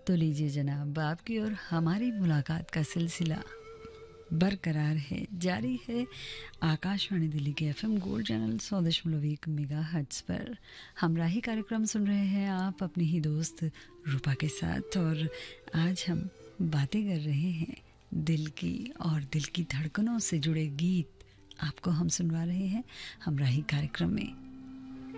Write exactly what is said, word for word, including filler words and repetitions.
तो लीजिए जनाब, आपकी और हमारी मुलाकात का सिलसिला बरकरार है, जारी है। आकाशवाणी दिल्ली के एफएम गोल्ड चैनल सौ दशमलव एक मेगा हर्ट्ज पर हमराही कार्यक्रम सुन रहे हैं आप अपनी ही दोस्त रूपा के साथ। और आज हम बातें कर रहे हैं दिल की, और दिल की धड़कनों से जुड़े गीत आपको हम सुनवा रहे हैं हमराही कार्यक्रम में।